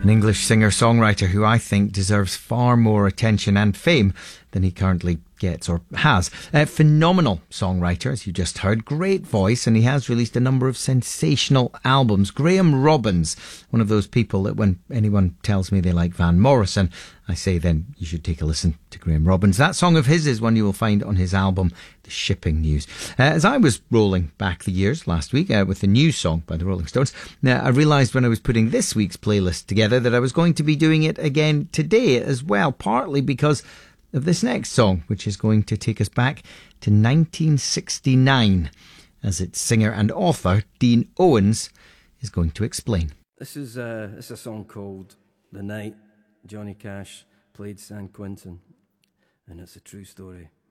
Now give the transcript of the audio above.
An English singer-songwriter who I think deserves far more attention and fame than he currently gets or has. A phenomenal songwriter, as you just heard, great voice, and he has released a number of sensational albums. Graham Robbins, one of those people that when anyone tells me they like Van Morrison, I say then you should take a listen to Graham Robbins. That song of his is one you will find on his album The Shipping News. As I was rolling back the years last week with the new song by the Rolling Stones, I realised when I was putting this week's playlist together that I was going to be doing it again today as well, partly because of this next song, which is going to take us back to 1969, as its singer and author, Dean Owens, is going to explain. This is a song called The Night Johnny Cash Played San Quentin, and it's a true story.